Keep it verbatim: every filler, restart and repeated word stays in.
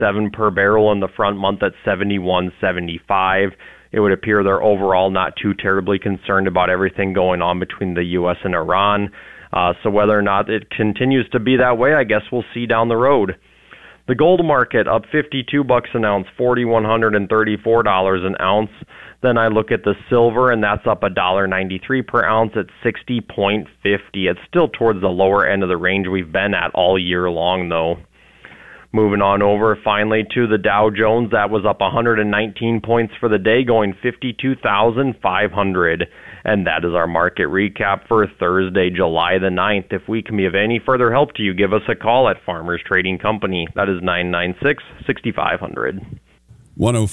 seven per barrel in the front month at seventy-one seventy-five. It would appear they're overall not too terribly concerned about everything going on between the U S and Iran. Uh, so whether or not it continues to be that way, I guess we'll see down the road. The gold market up fifty-two bucks an ounce, four thousand one hundred thirty-four dollars an ounce. Then I look at the silver, and that's up one dollar ninety-three per ounce at sixty point five zero. It's still towards the lower end of the range we've been at all year long, though. Moving on over finally to the Dow Jones, that was up one hundred nineteen points for the day, going fifty-two thousand five hundred. And that is our market recap for Thursday, July the ninth. If we can be of any further help to you, give us a call at Farmers Trading Company. That is nine nine six, six five zero zero.